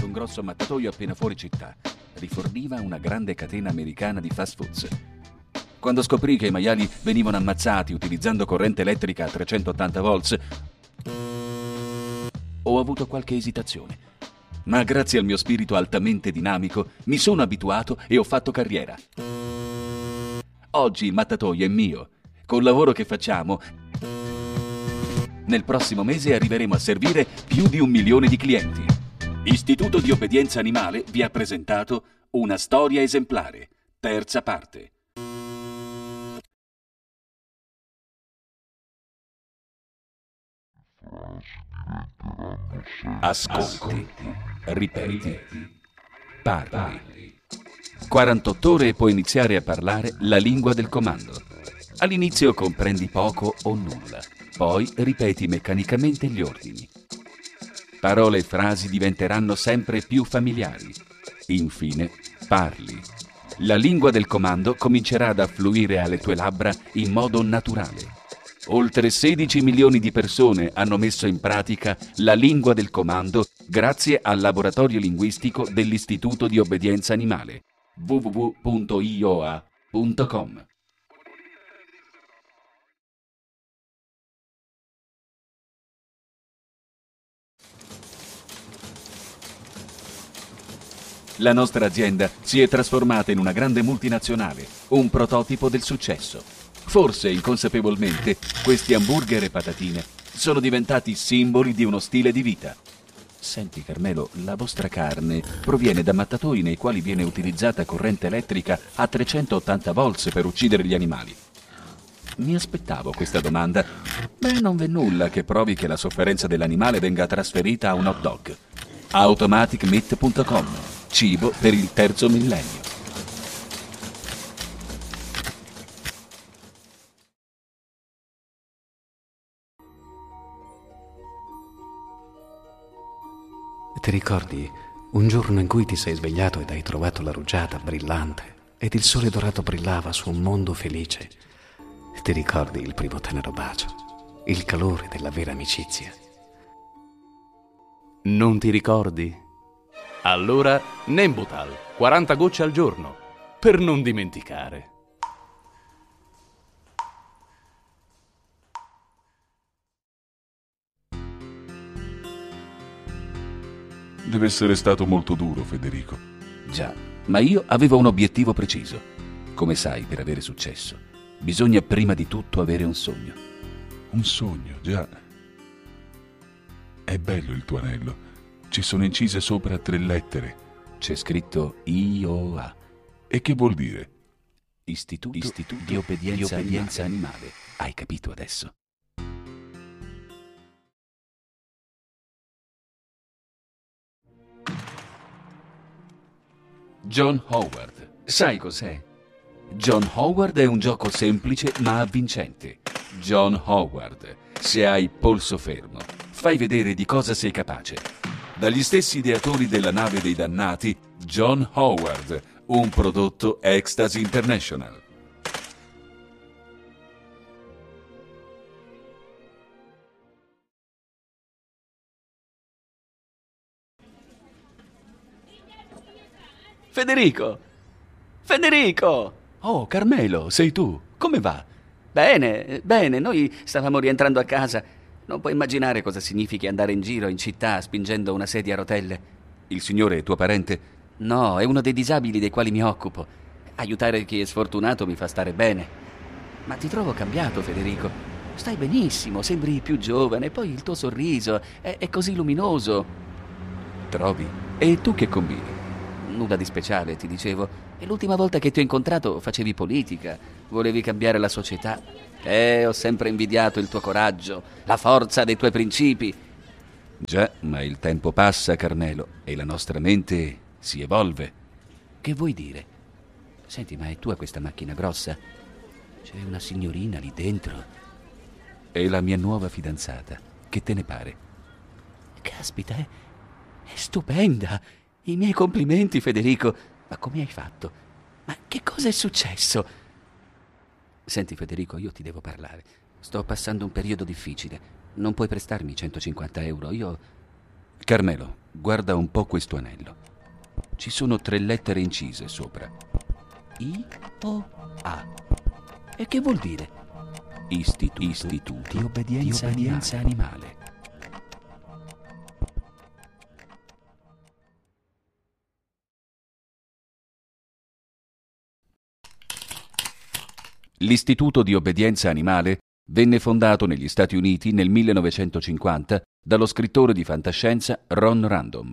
un grosso mattatoio appena fuori città. Riforniva una grande catena americana di fast foods. Quando scoprì che i maiali venivano ammazzati utilizzando corrente elettrica a 380 volts, ho avuto qualche esitazione. Ma grazie al mio spirito altamente dinamico mi sono abituato e ho fatto carriera. Oggi il mattatoio è mio. Col lavoro che facciamo, nel prossimo mese arriveremo a servire più di 1 milione di clienti. Istituto di Obbedienza Animale vi ha presentato Una storia esemplare, terza parte. Ascolti, ripeti, parli. 48 ore e puoi iniziare a parlare la lingua del comando. All'inizio comprendi poco o nulla, poi ripeti meccanicamente gli ordini. Parole e frasi diventeranno sempre più familiari. Infine, parli. La lingua del comando comincerà ad affluire alle tue labbra in modo naturale. Oltre 16 milioni di persone hanno messo in pratica la lingua del comando grazie al laboratorio linguistico dell'Istituto di Obbedienza Animale. www.ioa.com. La nostra azienda si è trasformata in una grande multinazionale, un prototipo del successo. Forse inconsapevolmente questi hamburger e patatine sono diventati simboli di uno stile di vita. Senti Carmelo, la vostra carne proviene da mattatoi nei quali viene utilizzata corrente elettrica a 380 volts per uccidere gli animali. Mi aspettavo questa domanda. Beh, non v'è nulla che provi che la sofferenza dell'animale venga trasferita a un hot dog. Automaticmeat.com. Cibo per il terzo millennio. Ti ricordi un giorno in cui ti sei svegliato ed hai trovato la rugiada brillante ed il sole dorato brillava su un mondo felice? Ti ricordi il primo tenero bacio, il calore della vera amicizia? Non ti ricordi? Allora, Nembutal, 40 gocce al giorno, per non dimenticare. Deve essere stato molto duro, Federico. Già, ma io avevo un obiettivo preciso. Come sai, per avere successo, bisogna prima di tutto avere un sogno. Un sogno, già. È bello il tuo anello. Ci sono incise sopra 3 lettere. C'è scritto IOA. E che vuol dire? Istituto di Obbedienza Animale. Hai capito adesso? John Howard. Sai cos'è? John Howard è un gioco semplice ma avvincente. John Howard. Se hai polso fermo, fai vedere di cosa sei capace. Dagli stessi ideatori della nave dei dannati, John Howard, un prodotto Ecstasy International. Federico! Federico! Oh, Carmelo, sei tu. Come va? Bene, noi stavamo rientrando a casa. Non puoi immaginare cosa significhi andare in giro in città spingendo una sedia a rotelle. Il signore è tuo parente? No, è uno dei disabili dei quali mi occupo. Aiutare chi è sfortunato mi fa stare bene. Ma ti trovo cambiato, Federico. Stai benissimo, sembri più giovane, poi il tuo sorriso è così luminoso. Trovi? E tu che combini? Nulla di speciale, ti dicevo. E l'ultima volta che ti ho incontrato facevi politica, volevi cambiare la società. Ho sempre invidiato il tuo coraggio, la forza dei tuoi principi. Già, ma il tempo passa, Carmelo, e la nostra mente si evolve. Che vuoi dire? Senti, ma è tua questa macchina grossa? C'è una signorina lì dentro. È la mia nuova fidanzata. Che te ne pare? Caspita, è stupenda. I miei complimenti, Federico. Ma come hai fatto? Ma che cosa è successo? Senti, Federico, io ti devo parlare. Sto passando un periodo difficile. Non puoi prestarmi 150 euro. Io Carmelo, guarda un po' questo anello. Ci sono 3 lettere incise sopra. I-O-A. E che vuol dire? Istituto di obbedienza animale. L'Istituto di obbedienza animale venne fondato negli Stati Uniti nel 1950 dallo scrittore di fantascienza Ron Random,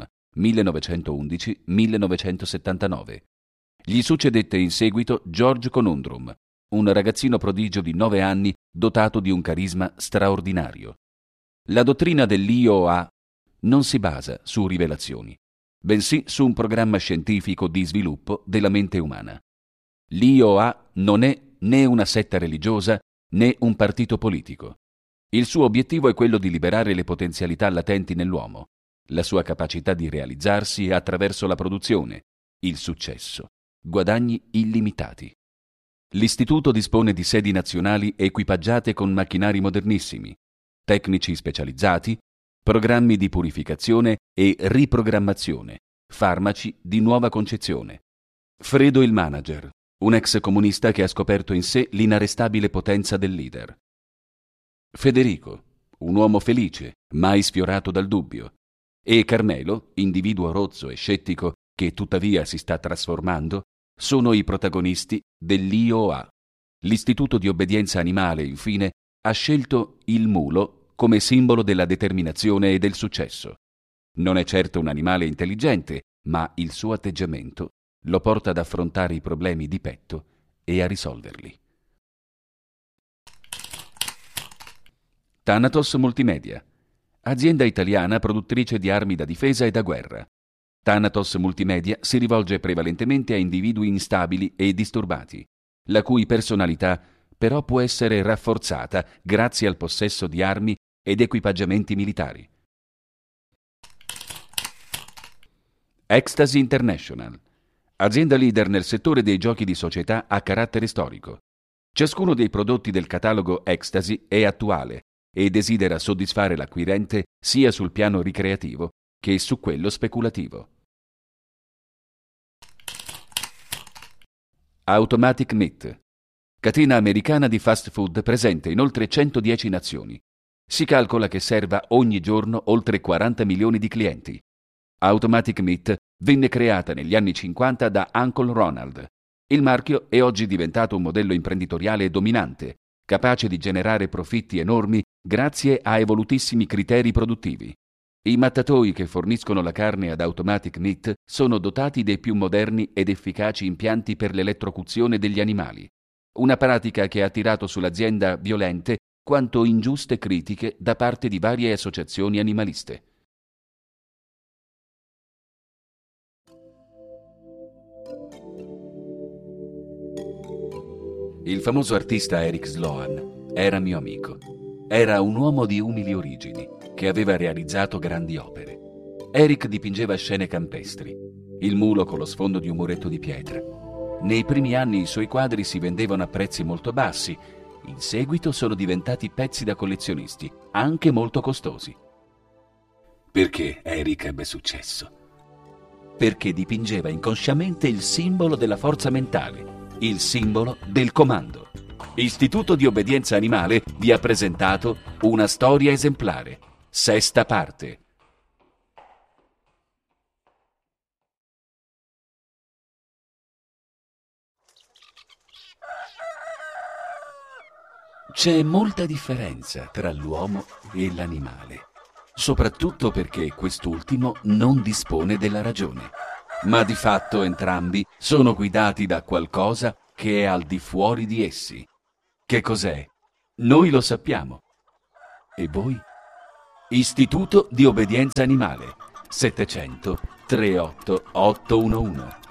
1911-1979. Gli succedette in seguito George Conundrum, un ragazzino prodigio di 9 anni dotato di un carisma straordinario. La dottrina dell'IOA non si basa su rivelazioni, bensì su un programma scientifico di sviluppo della mente umana. L'IOA non è né una setta religiosa né un partito politico. Il suo obiettivo è quello di liberare le potenzialità latenti nell'uomo, la sua capacità di realizzarsi attraverso la produzione, il successo, guadagni illimitati. L'istituto dispone di sedi nazionali equipaggiate con macchinari modernissimi, tecnici specializzati, programmi di purificazione e riprogrammazione, farmaci di nuova concezione. Fredo il manager, un ex comunista che ha scoperto in sé l'inarrestabile potenza del leader. Federico, un uomo felice, mai sfiorato dal dubbio. E Carmelo, individuo rozzo e scettico che tuttavia si sta trasformando, sono i protagonisti dell'IOA. L'Istituto di obbedienza animale, infine, ha scelto il mulo come simbolo della determinazione e del successo. Non è certo un animale intelligente, ma il suo atteggiamento lo porta ad affrontare i problemi di petto e a risolverli. Thanatos Multimedia, azienda italiana produttrice di armi da difesa e da guerra. Thanatos Multimedia si rivolge prevalentemente a individui instabili e disturbati, la cui personalità però può essere rafforzata grazie al possesso di armi ed equipaggiamenti militari. Ecstasy International, azienda leader nel settore dei giochi di società a carattere storico. Ciascuno dei prodotti del catalogo Ecstasy è attuale e desidera soddisfare l'acquirente sia sul piano ricreativo che su quello speculativo. Automatic Meat, catena americana di fast food presente in oltre 110 nazioni. Si calcola che serva ogni giorno oltre 40 milioni di clienti. Automatic Meat venne creata negli anni 50 da Uncle Ronald. Il marchio è oggi diventato un modello imprenditoriale dominante, capace di generare profitti enormi grazie a evolutissimi criteri produttivi. I mattatoi che forniscono la carne ad Automatic Meat sono dotati dei più moderni ed efficaci impianti per l'elettrocuzione degli animali, una pratica che ha attirato sull'azienda violente quanto ingiuste critiche da parte di varie associazioni animaliste. Il famoso artista Eric Sloan era mio amico. Era un uomo di umili origini, che aveva realizzato grandi opere. Eric dipingeva scene campestri, il mulo con lo sfondo di un muretto di pietra. Nei primi anni i suoi quadri si vendevano a prezzi molto bassi, in seguito sono diventati pezzi da collezionisti, anche molto costosi. Perché Eric ebbe successo? Perché dipingeva inconsciamente il simbolo della forza mentale, il simbolo del comando. Istituto di obbedienza animale vi ha presentato una storia esemplare. 6ª parte. C'è molta differenza tra l'uomo e l'animale, soprattutto perché quest'ultimo non dispone della ragione, ma di fatto entrambi sono guidati da qualcosa che è al di fuori di essi. Che cos'è? Noi lo sappiamo. E voi? Istituto di obbedienza animale 700 38 811